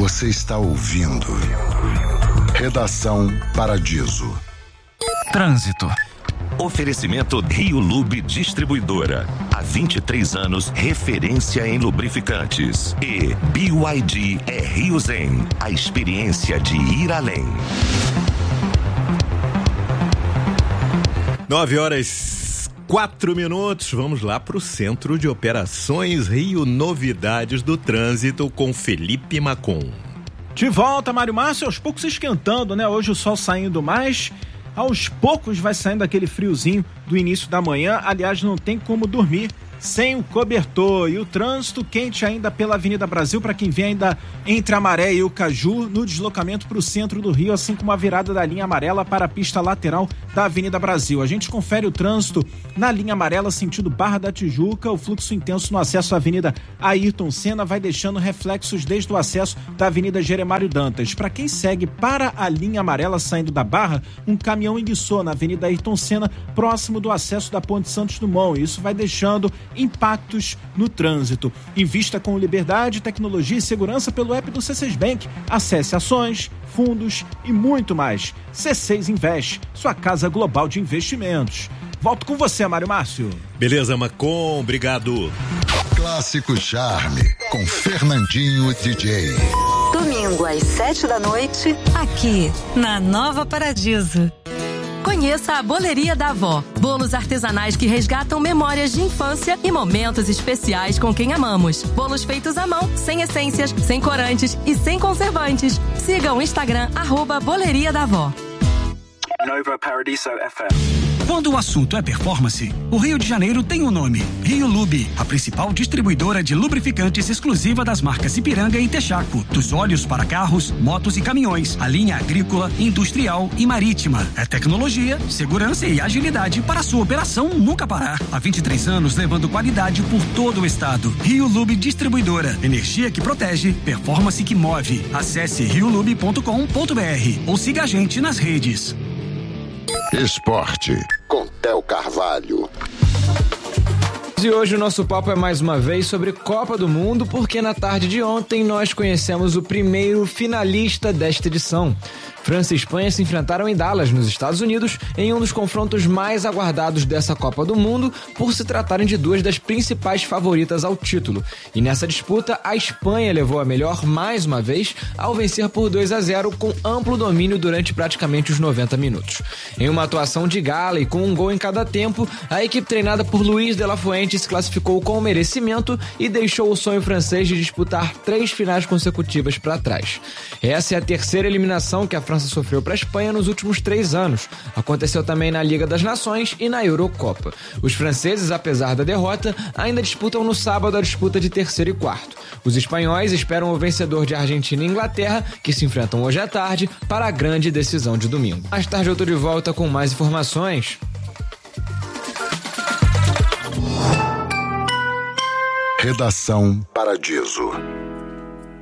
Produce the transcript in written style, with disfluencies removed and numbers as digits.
Você está ouvindo Redação Paradiso. Trânsito. Oferecimento Rio Lube Distribuidora. Há 23 anos, referência em lubrificantes. E BYD é Rio Zen, a experiência de ir além. 9h04. Vamos lá para o Centro de Operações Rio, novidades do trânsito com Felipe Macon. De volta, Mário Márcio, aos poucos esquentando, né? Hoje o sol saindo mais, aos poucos vai saindo aquele friozinho do início da manhã. Aliás, não tem como dormir sem o cobertor. E o trânsito quente ainda pela Avenida Brasil, para quem vem ainda entre a Maré e o Caju, no deslocamento para o centro do Rio, assim como a virada da linha amarela para a pista lateral da Avenida Brasil. A gente confere o trânsito na linha amarela, sentido Barra da Tijuca. O fluxo intenso no acesso à Avenida Ayrton Senna vai deixando reflexos desde o acesso da Avenida Jeremário Dantas. Para quem segue para a linha amarela saindo da Barra, um caminhão enguiçou na Avenida Ayrton Senna, próximo do acesso da Ponte Santos Dumont. Isso vai deixando impactos no trânsito. Invista com liberdade, tecnologia e segurança pelo app do C6 Bank. Acesse ações, fundos e muito mais. C6 Invest, sua casa global de investimentos. Volto com você, Mário Márcio. Beleza, Macon, obrigado. Clássico Charme, com Fernandinho DJ. Domingo às 19h, aqui na Nova Paradiso. Conheça a Boleria da Avó. Bolos artesanais que resgatam memórias de infância e momentos especiais com quem amamos. Bolos feitos à mão, sem essências, sem corantes e sem conservantes. Siga o Instagram @Boleria da Avó. Nova Paradiso FM. Quando o assunto é performance, o Rio de Janeiro tem um nome: Rio Lube, a principal distribuidora de lubrificantes exclusiva das marcas Ipiranga e Texaco. Dos óleos para carros, motos e caminhões, a linha agrícola, industrial e marítima. É tecnologia, segurança e agilidade para a sua operação nunca parar. Há 23 anos levando qualidade por todo o estado. Rio Lube Distribuidora. Energia que protege, performance que move. Acesse riolube.com.br ou siga a gente nas redes. Esporte, com Theo Carvalho. E hoje o nosso papo é mais uma vez sobre Copa do Mundo, porque na tarde de ontem nós conhecemos o primeiro finalista desta edição. França e Espanha se enfrentaram em Dallas, nos Estados Unidos, em um dos confrontos mais aguardados dessa Copa do Mundo, por se tratarem de duas das principais favoritas ao título. E nessa disputa, a Espanha levou a melhor mais uma vez, ao vencer por 2-0 com amplo domínio durante praticamente os 90 minutos. Em uma atuação de gala e com um gol em cada tempo, a equipe treinada por Luis de la Fuente se classificou com merecimento e deixou o sonho francês de disputar 3 finais consecutivas para trás. Essa é a terceira eliminação que a França sofreu para a Espanha nos últimos 3 anos. Aconteceu também na Liga das Nações e na Eurocopa. Os franceses, apesar da derrota, ainda disputam no sábado a disputa de terceiro e quarto. Os espanhóis esperam o vencedor de Argentina e Inglaterra, que se enfrentam hoje à tarde, para a grande decisão de domingo. Mais tarde eu tô de volta com mais informações. Redação Paradiso.